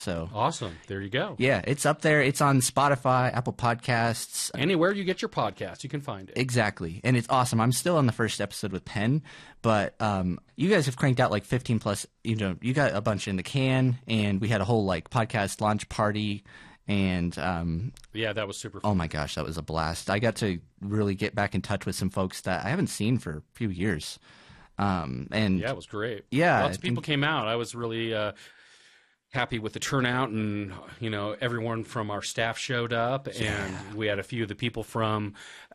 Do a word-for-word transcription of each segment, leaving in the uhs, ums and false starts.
So awesome. There you go. Yeah, it's up there. It's on Spotify, Apple Podcasts. Anywhere you get your podcast, you can find it. Exactly. And it's awesome. I'm still on the first episode with Penn, but um, you guys have cranked out like fifteen plus, you know, you got a bunch in the can, and we had a whole like podcast launch party. And um, yeah, that was super fun. Oh my gosh, that was a blast. I got to really get back in touch with some folks that I haven't seen for a few years. Um, and yeah, it was great. Yeah. Lots of people came out. I was really uh, happy with the turnout, and you know, everyone from our staff showed up, and yeah. we had a few of the people from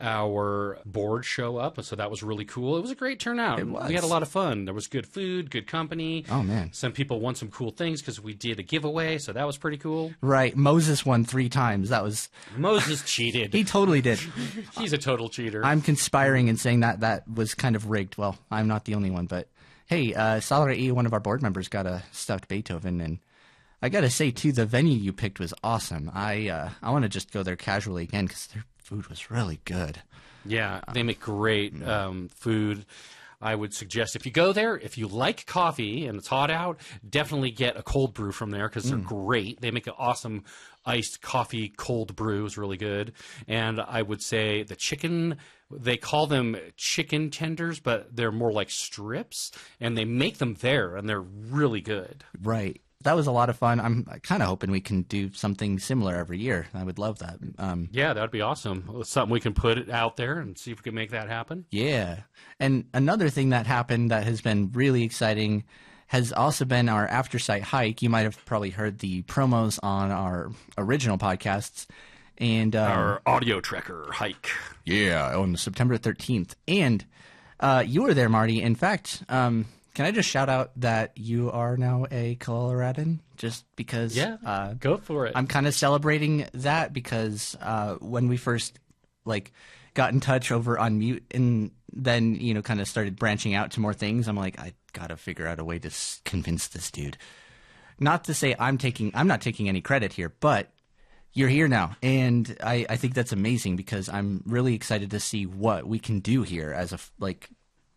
our board show up, so that was really cool. It was a great turnout. It was. We had a lot of fun. There was good food, good company. Oh man, some people won some cool things because we did a giveaway, so that was pretty cool. Right, Moses won three times. That was Moses cheated. He totally did. He's a total cheater. I'm conspiring and saying that that was kind of rigged. Well, I'm not the only one, but hey, uh, Salary E, one of our board members, got a stuffed Beethoven, and I gotta say too, the venue you picked was awesome. I uh, I want to just go there casually again because their food was really good. Yeah, they make great um, food. I would suggest if you go there, if you like coffee and it's hot out, definitely get a cold brew from there because they're mm. great. They make an awesome iced coffee cold brew. Is really good. And I would say the chicken, they call them chicken tenders, but they're more like strips, and they make them there, and they're really good. Right. That was a lot of fun. I'm kind of hoping we can do something similar every year. I would love that. Um, yeah, that would be awesome. It's something we can put it out there and see if we can make that happen. Yeah. And another thing that happened that has been really exciting has also been our Aftersite hike. You might have probably heard the promos on our original podcasts. And um, our audio trekker hike. Yeah, on September thirteenth. And uh, you were there, Marty. In fact, um, can I just shout out that you are now a Coloradan? Just because yeah, uh, go for it. I'm kind of celebrating that because uh, when we first like got in touch over on Mute and then, you know, kind of started branching out to more things, I'm like, I got to figure out a way to s- convince this dude. Not to say I'm taking I'm not taking any credit here, but you're here now, and I, I think that's amazing because I'm really excited to see what we can do here as a like.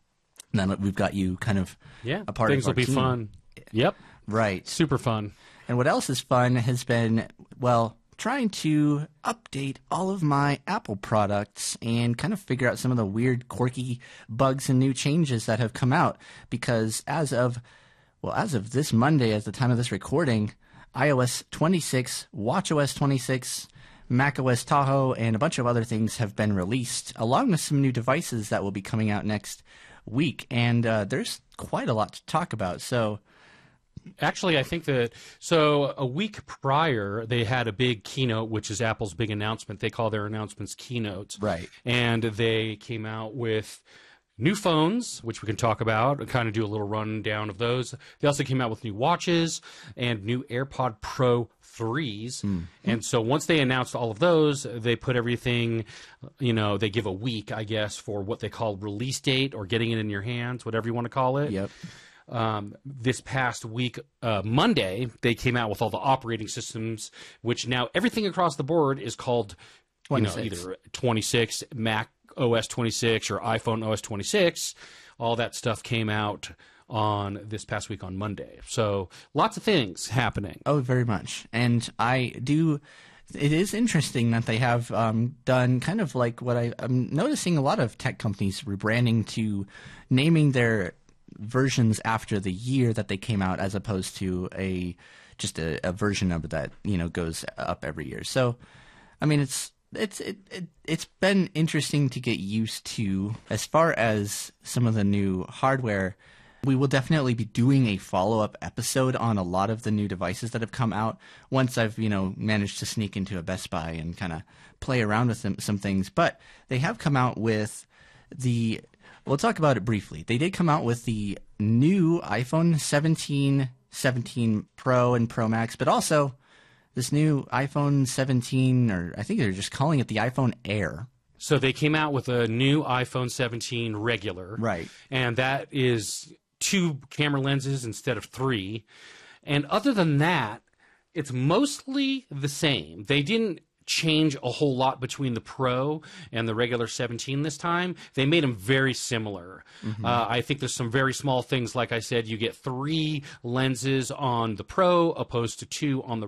Now that we've got you kind of yeah, a part things of our will be team. fun. Yep, right, super fun. And what else is fun has been well trying to update all of my Apple products and kind of figure out some of the weird, quirky bugs and new changes that have come out. Because as of well, as of this Monday, at the time of this recording, iOS twenty-six, watchOS twenty-six, macOS Tahoe, and a bunch of other things have been released, along with some new devices that will be coming out next week. And uh, there's quite a lot to talk about. So, actually, I think that so a week prior they had a big keynote, which is Apple's big announcement. They call their announcements keynotes, right? And they came out with new phones, which we can talk about and kind of do a little rundown of those. They also came out with new watches and new AirPod Pro threes. Mm. And so once they announced all of those, they put everything, you know, they give a week, I guess, for what they call release date or getting it in your hands, whatever you want to call it. Yep. Um, this past week, uh, Monday, they came out with all the operating systems, which now everything across the board is called, you know, either twenty-six, Mac O S twenty-six, or iPhone O S twenty-six. All that stuff came out on this past week on Monday. So lots of things happening. Oh, very much. And I do. It is interesting that they have um, done kind of like what I, I'm noticing a lot of tech companies rebranding to naming their versions after the year that they came out, as opposed to a just a, a version of it that, you know, goes up every year. So, I mean, it's it's it, it it's been interesting to get used to. As far as some of the new hardware, we will definitely be doing a follow-up episode on a lot of the new devices that have come out once I've, you know, managed to sneak into a Best Buy and kind of play around with some, some things. But they have come out with the We'll talk about it briefly. They did come out with the new iPhone seventeen, seventeen Pro, and Pro Max, but also this new iPhone seventeen, or I think they're just calling it the iPhone Air. So they came out with a new iPhone seventeen regular. Right. And that is two camera lenses instead of three. And other than that, it's mostly the same. They didn't change a whole lot between the Pro and the regular seventeen this time. They made them very similar. Mm-hmm. uh, I think there's some very small things. Like I said, you get three lenses on the Pro opposed to two on the